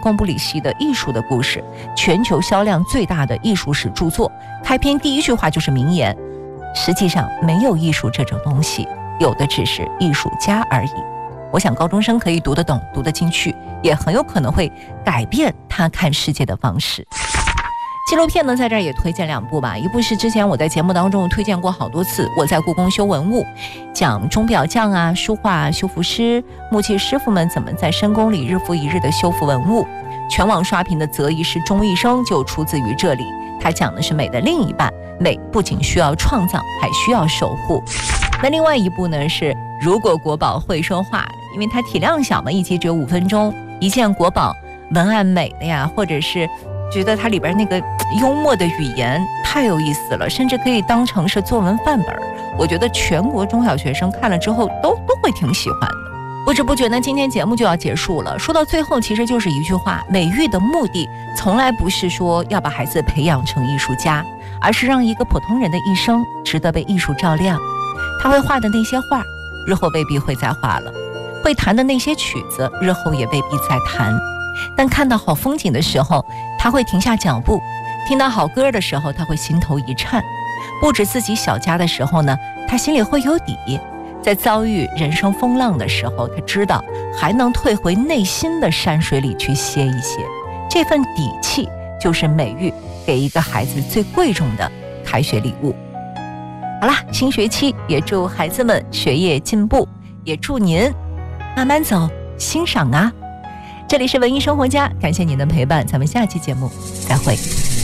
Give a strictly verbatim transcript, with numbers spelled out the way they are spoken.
贡布里希的《艺术的故事》，全球销量最大的艺术史著作。开篇第一句话就是名言：实际上没有艺术这种东西，有的只是艺术家而已。我想高中生可以读得懂，读得进去，也很有可能会改变他看世界的方式。纪录片呢，在这儿也推荐两部吧。一部是之前我在节目当中推荐过好多次，我在故宫修文物，讲钟表匠啊、书画修复师、木器师傅们怎么在深宫里日复一日的修复文物。全网刷屏的择一师钟一生就出自于这里。他讲的是美的另一半，美不仅需要创造，还需要守护。那另外一部呢是如果国宝会说话，因为它体量小嘛，一集只有五分钟，一件国宝文案美的呀，或者是觉得它里边那个幽默的语言太有意思了，甚至可以当成是作文范本。我觉得全国中小学生看了之后都都会挺喜欢的。不知不觉呢，今天节目就要结束了。说到最后，其实就是一句话：美育的目的从来不是说要把孩子培养成艺术家，而是让一个普通人的一生值得被艺术照亮。他会画的那些画，日后未必会再画了；会弹的那些曲子，日后也未必再弹。但看到好风景的时候，他会停下脚步；听到好歌的时候，他会心头一颤；布置自己小家的时候呢，他心里会有底；在遭遇人生风浪的时候，他知道还能退回内心的山水里去歇一歇。这份底气就是美育给一个孩子最贵重的开学礼物。好啦，新学期也祝孩子们学业进步，也祝您慢慢走，欣赏啊。这里是文艺生活家，感谢您的陪伴，咱们下期节目再会。